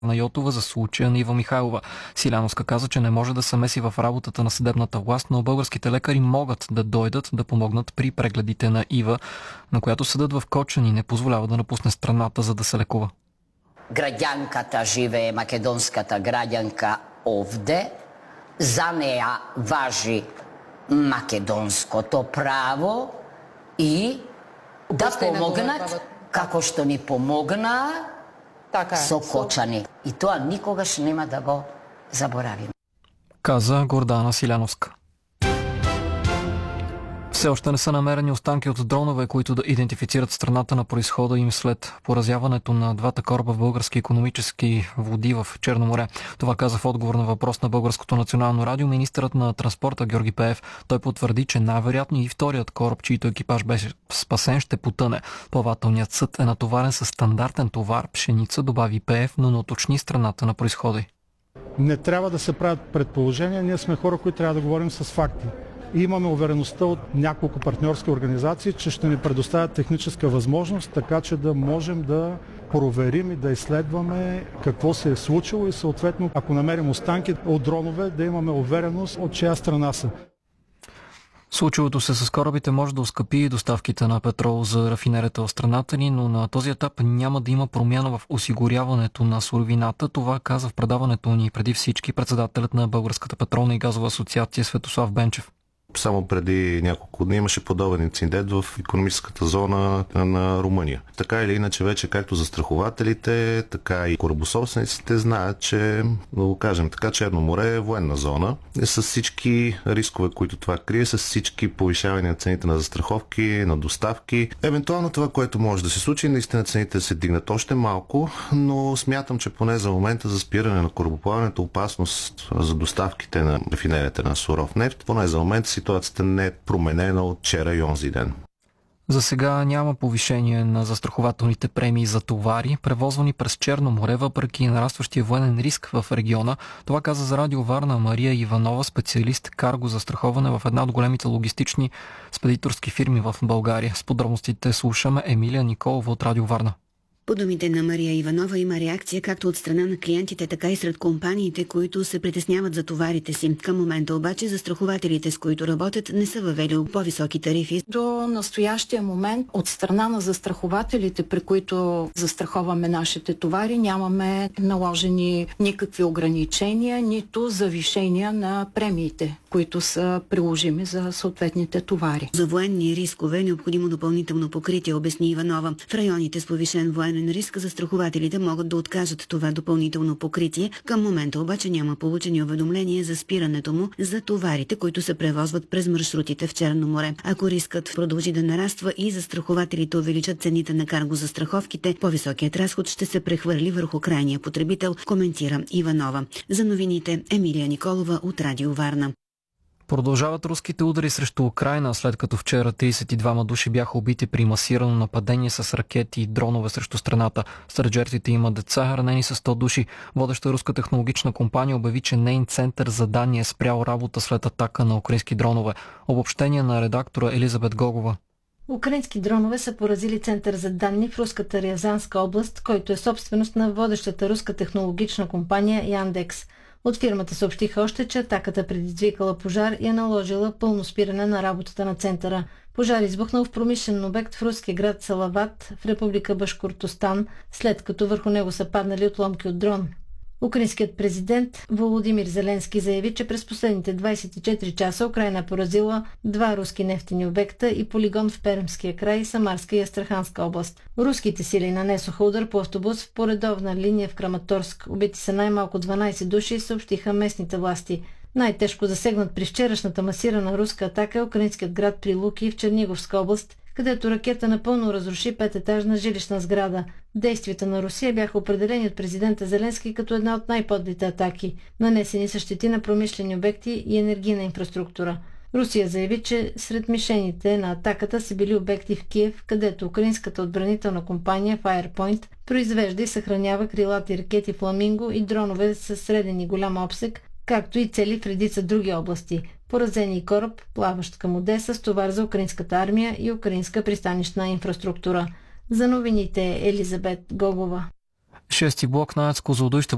на Йотова за случая на Ива Михайлова. Силяновска каза, че не може да се меси в работата на съдебната власт, но българските лекари могат да дойдат да помогнат при прегледите на Ива, на която съдът в Кочани не позволява да напусне страната, за да се лекува. Градянката живее, македонската градянка овде, за нея важи македонското право и да помогнат, како што ни помогна со Кочани. И тоа никогаш нема да го заборавим. Каза Гордана Силяновска. Все още не са намерени останки от дронове, които да идентифицират страната на произхода им след поразяването на двата кораба в български икономически води в Черно море. Това каза в отговор на въпрос на Българското национално радио министърът на транспорта Георги Пеев. Той потвърди, че най-вероятно и вторият кораб, чийто екипаж беше спасен, ще потъне. Плавателният съд е натоварен с стандартен товар пшеница, добави Пеев, но не уточни страната на произхода. Не трябва да се правят предположения, ние сме хора, които трябва да говорим с факти. И имаме увереността от няколко партньорски организации, че ще ни предоставят техническа възможност, така че да можем да проверим и да изследваме какво се е случило и съответно, ако намерим останки от дронове, да имаме увереност от чия страна са. Случилото се с корабите може да оскъпи доставките на петрол за рафинерията в страната ни, но на този етап няма да има промяна в осигуряването на суровината. Това каза в предаването ни преди всички председателят на Българската петролна и газова асоциация Светослав Бенчев. Само преди няколко дни имаше подобен инцидент в икономическата зона на Румъния. Така или иначе вече както застрахователите, така и корабособствениците знаят, че, да го кажем така, Черно море е военна зона. С всички рискове, които това крие, с всички повишавания на цените на застраховки, на доставки. Евентуално това, което може да се случи, наистина цените се дигнат още малко, но смятам, че поне за момента за спиране на корабоплаването опасност за доставките на рафинерията на суров нефт, поне за момента ситуацията не е променена от вчера и онзи ден. За сега няма повишение на застрахователните премии за товари, превозвани през Черно море, въпреки нарастващия военен риск в региона. Това каза за Радио Варна Мария Иванова, специалист карго застраховане в една от големите логистични спедиторски фирми в България. С подробностите слушаме Емилия Николова от Радио Варна. По думите на Мария Иванова има реакция както от страна на клиентите, така и сред компаниите, които се притесняват за товарите си. Към момента обаче застрахователите, с които работят, не са въвели по-високи тарифи. До настоящия момент от страна на застрахователите, при които застраховаме нашите товари, нямаме наложени никакви ограничения, нито завишения на премиите, които са приложими за съответните товари. За военни рискове е необходимо допълнително покритие, обясни Иванова. В районите с повишен военен риск застрахователите могат да откажат това допълнително покритие. Към момента обаче няма получени уведомления за спирането му за товарите, които се превозват през маршрутите в Черно море. Ако рискът продължи да нараства и застрахователите увеличат цените на карго застраховките, по-високият разход ще се прехвърли върху крайния потребител, коментира Иванова. За новините Емилия Николова от Радио Варна. Продължават руските удари срещу Украйна, след като вчера 32 души бяха убити при масирано нападение с ракети и дронове срещу страната. Сред жертвите има деца, ранени са 100 души. Водеща руска технологична компания обяви, че нейн център за данни е спрял работа след атака на украински дронове. Обобщение на редактора Елизабет Гогова. Украински дронове са поразили център за данни в руската Рязанска област, който е собственост на водещата руска технологична компания Яндекс. От фирмата съобщиха още, че атаката предизвикала пожар и е наложила пълно спиране на работата на центъра. Пожар избухнал в промишлен обект в руския град Салават в република Башкортостан, след като върху него са паднали отломки от дрон. Украинският президент Володимир Зеленски заяви, че през последните 24 часа Украйна е поразила 2 руски нефтени обекта и полигон в Пермския край, Самарска и Астраханска област. Руските сили нанесоха удар по автобус в поредовна линия в Краматорск. Убити са най-малко 12 души, съобщиха местните власти. Най-тежко засегнат при вчерашната масирана руска атака е украинският град Прилуки в Черниговска област, където ракета напълно разруши 5-етажна жилищна сграда. Действията на Русия бяха определени от президента Зеленски като една от най-подлите атаки. Нанесени са щети на промишлени обекти и енергийна инфраструктура. Русия заяви, че сред мишените на атаката са били обекти в Киев, където украинската отбранителна компания Firepoint произвежда и съхранява крилати ракети Фламинго и дронове със среден и голям обсег, както и цели в редица други области. Поразен и кораб, плаващ към Одеса с товар за украинската армия и украинска пристанищна инфраструктура. За новините Елизабет Гогова. Шести блок на АЕЦ Козлодуй ще